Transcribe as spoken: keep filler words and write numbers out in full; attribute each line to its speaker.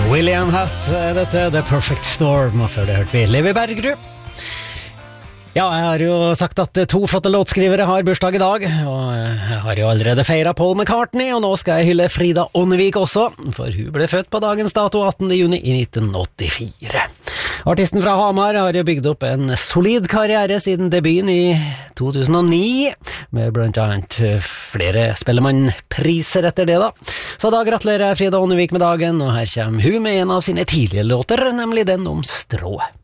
Speaker 1: William Hutt, dette The Perfect Storm, og før det hørte vi Levi Bergerud. Ja, jeg har jo sagt at to flotte låtskrivere har bursdag i dag, og jeg har jo allerede feiret Paul McCartney, og nå skal jeg hylle Frida Ånnevik også, for hun ble født på dagens dato attende juni i nitten åttifire. Artisten fra Hamar har jo bygd opp en solid karriere siden debuten i to tusen og ni, med blant annet flere Spellemannpriser etter det da. Så da gratulerer jeg Frida Ånnevik med dagen, og her kommer hun med en av sine tidlige låter, nemlig den om strået.